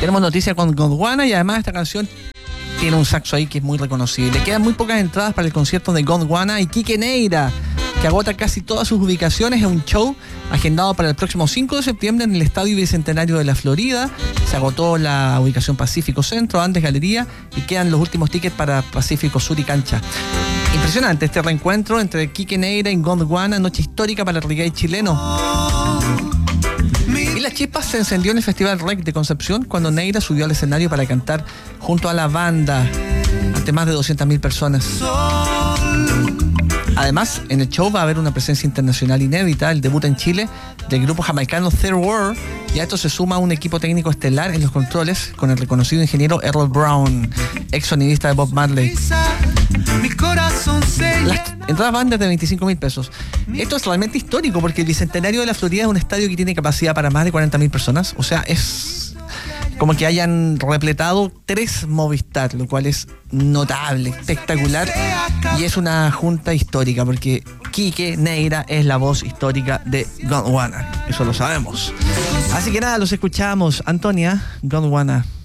Tenemos noticias con Gondwana y además esta canción tiene un saxo ahí que es muy reconocible. Quedan muy pocas entradas para el concierto de Gondwana y Quique Neira, que agota casi todas sus ubicaciones en un show agendado para el próximo 5 de septiembre en el Estadio Bicentenario de la Florida. Se agotó la ubicación Pacífico Centro, Andes Galería, y quedan los últimos tickets para Pacífico Sur y Cancha. Impresionante este reencuentro entre Quique Neira y Gondwana, noche histórica para el reggae chileno. Y la chispa se encendió en el Festival Rec de Concepción cuando Neira subió al escenario para cantar junto a la banda ante más de 200.000 personas. Además, en el show va a haber una presencia internacional inédita, el debut en Chile del grupo jamaicano Third World, y a esto se suma un equipo técnico estelar en los controles con el reconocido ingeniero Errol Brown, ex sonidista de Bob Marley. Las entradas van desde 25.000 pesos. Esto es realmente histórico porque el Bicentenario de la Florida es un estadio que tiene capacidad para más de 40.000 personas. O sea, es como que hayan repletado 3 Movistar, lo cual es notable, espectacular, y es una junta histórica porque Quique Neira es la voz histórica de Gondwana, eso lo sabemos. Así que nada, los escuchamos. Antonia, Gondwana.